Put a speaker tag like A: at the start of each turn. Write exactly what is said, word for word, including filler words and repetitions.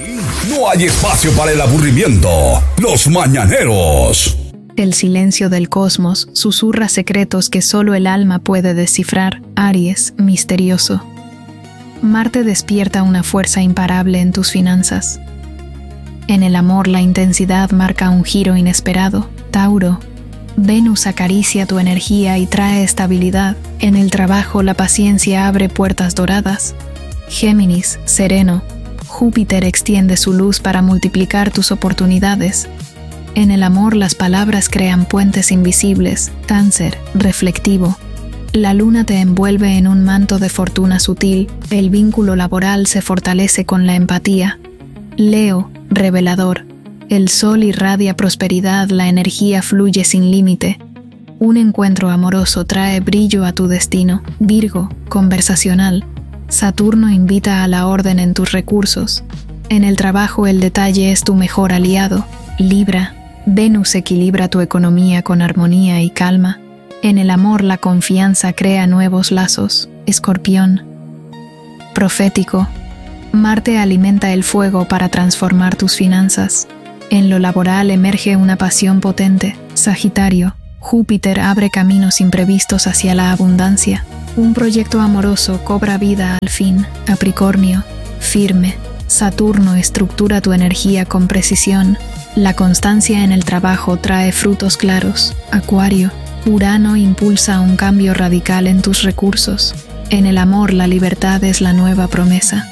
A: Aquí no hay espacio para el aburrimiento. Los mañaneros.
B: El silencio del cosmos susurra secretos que solo el alma puede descifrar. Aries, misterioso. Marte despierta una fuerza imparable en tus finanzas. En el amor la intensidad marca un giro inesperado. Tauro. Venus acaricia tu energía y trae estabilidad. En el trabajo la paciencia abre puertas doradas. Géminis, sereno. Júpiter extiende su luz para multiplicar tus oportunidades. En el amor las palabras crean puentes invisibles. Cáncer, reflectivo. La luna te envuelve en un manto de fortuna sutil. El vínculo laboral se fortalece con la empatía. Leo, revelador. El sol irradia prosperidad, la energía fluye sin límite. Un encuentro amoroso trae brillo a tu destino. Virgo, conversacional. Saturno invita a la orden en tus recursos. En el trabajo el detalle es tu mejor aliado. Libra, Venus equilibra tu economía con armonía y calma. En el amor la confianza crea nuevos lazos. Escorpión, profético. Marte alimenta el fuego para transformar tus finanzas. En lo laboral emerge una pasión potente. Sagitario, Júpiter abre caminos imprevistos hacia la abundancia. Un proyecto amoroso cobra vida al fin. Capricornio, firme. Saturno estructura tu energía con precisión. La constancia en el trabajo trae frutos claros. Acuario, Urano impulsa un cambio radical en tus recursos. En el amor la libertad es la nueva promesa.